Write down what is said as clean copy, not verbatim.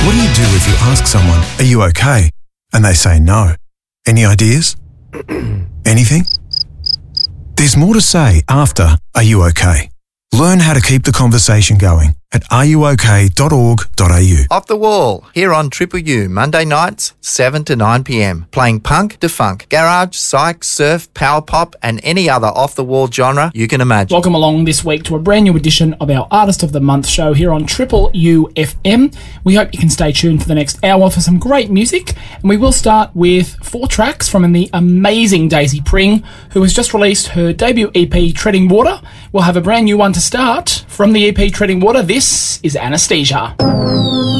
What do you do if you ask someone, "Are you okay?" and they say no? Any ideas? Anything? There's more to say after "Are you okay?" Learn how to keep the conversation going at areyouok.org.au. Off the Wall, here on Triple U, Monday nights, 7 to 9 p.m. Playing punk to funk, garage, psych, surf, power pop, and any other off-the-wall genre you can imagine. Welcome along this week to a brand new edition of our Artist of the Month show here on Triple UFM. We hope you can stay tuned for the next hour for some great music, and we will start with 4 tracks from the amazing Daisy Pring, who has just released her debut EP, Treading Water. We'll have a brand new one to start. From the EP Treading Water, this is Anesthesia.